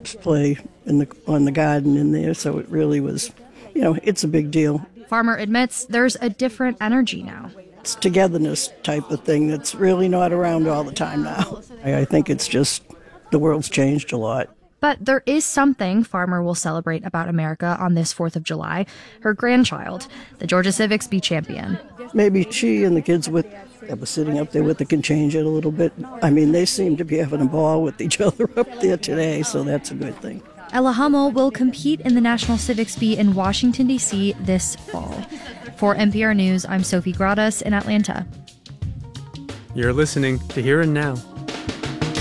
kids play on the garden in there, so it really was, it's a big deal. Farmer admits there's a different energy now. It's togetherness type of thing that's really not around all the time now. I think it's just the world's changed a lot. But there is something Farmer will celebrate about America on this 4th of July. Her grandchild, the Georgia Civics B champion. Maybe she and the kids that were sitting up there with it can change it a little bit. I mean, they seem to be having a ball with each other up there today, so that's a good thing. Ella Hummel will compete in the National Civics B in Washington, D.C. this fall. For NPR News, I'm Sophie Gradas in Atlanta. You're listening to Here and Now